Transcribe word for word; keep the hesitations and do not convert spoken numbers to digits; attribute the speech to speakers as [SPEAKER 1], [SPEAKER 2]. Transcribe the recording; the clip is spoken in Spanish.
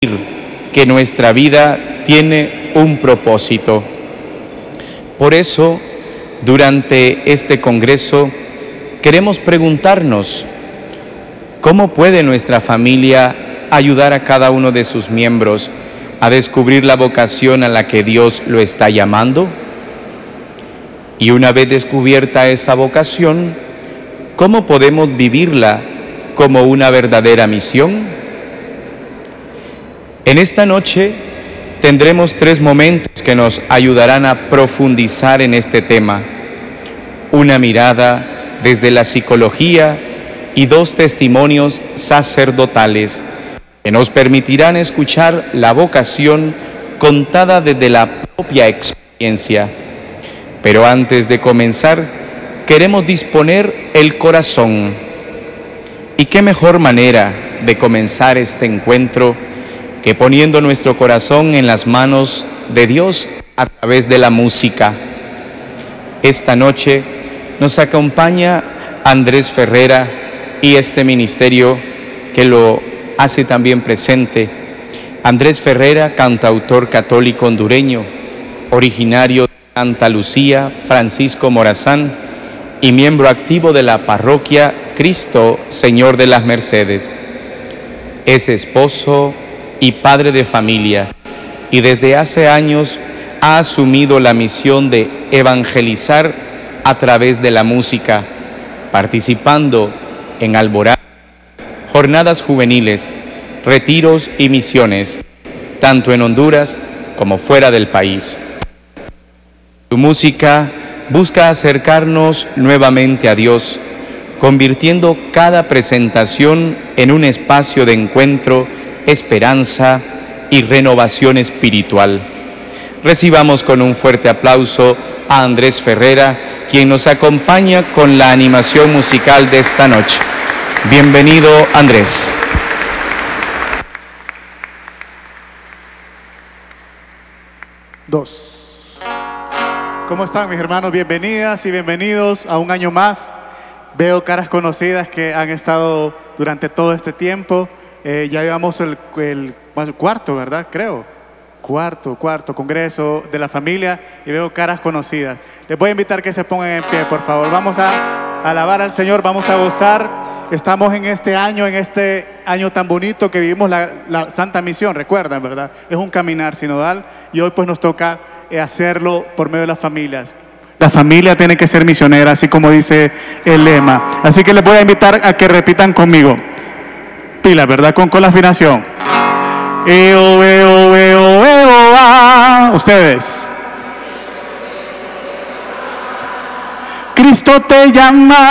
[SPEAKER 1] que nuestra vida tiene un propósito. Por eso, durante este congreso, queremos preguntarnos, ¿cómo puede nuestra familia ayudar a cada uno de sus miembros a descubrir la vocación a la que Dios lo está llamando? Y una vez descubierta esa vocación, ¿cómo podemos vivirla como una verdadera misión? En esta noche tendremos tres momentos que nos ayudarán a profundizar en este tema. Una mirada desde la psicología y dos testimonios sacerdotales que nos permitirán escuchar la vocación contada desde la propia experiencia. Pero antes de comenzar, queremos disponer el corazón. ¿Y qué mejor manera de comenzar este encuentro que poniendo nuestro corazón en las manos de Dios a través de la música? Esta noche nos acompaña Andrés Ferrera y este ministerio que lo hace también presente. Andrés Ferrera, cantautor católico hondureño, originario de Santa Lucía, Francisco Morazán, y miembro activo de la parroquia Cristo Señor de las Mercedes. Es esposo y padre de familia, y desde hace años ha asumido la misión de evangelizar a través de la música, participando en alboradas, jornadas juveniles, retiros y misiones, tanto en Honduras como fuera del país. Su música busca acercarnos nuevamente a Dios, convirtiendo cada presentación en un espacio de encuentro, esperanza y renovación espiritual. Recibamos con un fuerte aplauso a Andrés Ferrera, quien nos acompaña con la animación musical de esta noche. Bienvenido, Andrés.
[SPEAKER 2] Dos. ¿Cómo están, mis hermanos? Bienvenidas y bienvenidos a un año más. Veo caras conocidas que han estado durante todo este tiempo. Eh, ya llevamos el, el, el cuarto, ¿verdad? Creo. Cuarto, cuarto congreso de la familia y veo caras conocidas. Les voy a invitar que se pongan en pie, por favor. Vamos a alabar al Señor, vamos a gozar. Estamos en este año, en este año tan bonito que vivimos la, la Santa Misión, recuerdan, ¿verdad? Es un caminar sinodal y hoy pues nos toca eh, hacerlo por medio de las familias. La familia tiene que ser misionera, así como dice el lema. Así que les voy a invitar a que repitan conmigo. Pila, ¿verdad? Con, con la afinación. Eo, eo, eo, eo, ah. Ustedes. Cristo te llama.